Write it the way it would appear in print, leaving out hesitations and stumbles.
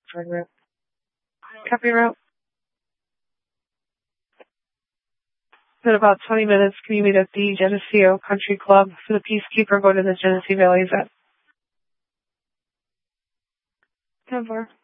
route. Copy route. In about 20 minutes, can you meet at the Geneseo Country Club for the Peacekeeper? Go to the Genesee Valley. Is that 10-4?